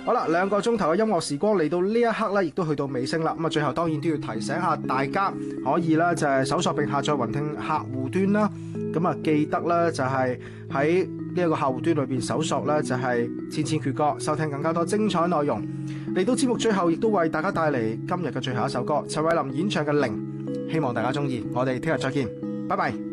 好啦，2個鐘頭嘅音樂時光嚟到呢一刻咧，亦都去到尾聲啦。咁啊，最後當然都要提醒下大家，可以咧就係搜索並下載雲聽客戶端啦。咁啊，記得咧就係喺呢一個客戶端裏邊搜索咧就係千千闕歌，收聽更加多精彩內容。嚟到節目最後，亦都為大家帶嚟今日嘅最後一首歌，陳慧琳演唱嘅《零》，希望大家中意。我哋聽日再見，拜拜。